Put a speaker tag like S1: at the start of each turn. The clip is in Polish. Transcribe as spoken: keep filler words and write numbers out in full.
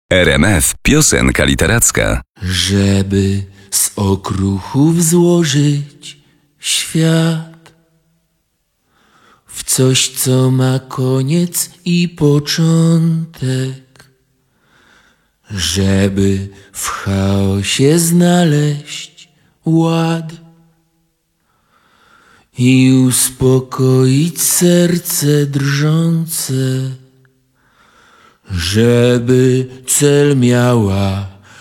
S1: R M F Piosenka Literacka.
S2: Żeby z okruchów złożyć świat w coś, co ma koniec i początek, żeby w chaosie znaleźć ład i uspokoić serce drżące, żeby cel miała